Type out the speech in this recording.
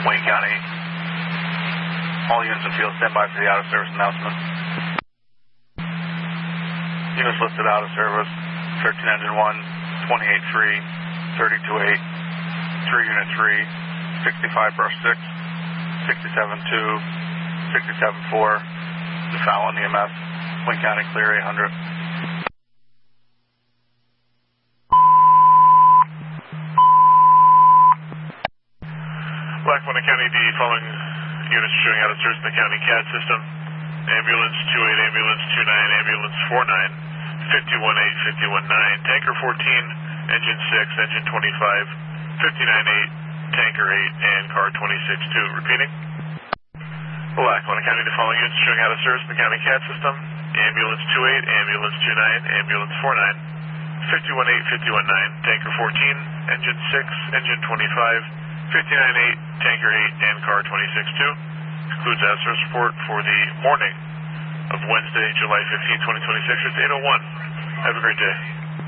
Wayne County. All units in field, stand by for the out of service announcement. Units listed out of service, 13 Engine 1, 28-3, 32-8, 3 Unit 3, 65 brush 6, 67-2, 67-4, the Fallon EMS, Wayne County clear 800. Lackawanna County D, following units showing out of service in the county CAD system. Ambulance 28, ambulance 29, ambulance 49, 51-8, 51-9, tanker 14, engine 6, engine 25, 59-8, tanker 8, and car 26-2. Repeating. Lackawanna County, the following units showing out of service in the county CAD system. Ambulance 28, ambulance 29, ambulance 49, 51-8, 51-9, tanker 14, engine 6, engine 25, 59-8, tanker 8, and car 26-2. Concludes that service report for the morning of Wednesday, July 15, 2026. It's 8:01. Have a great day.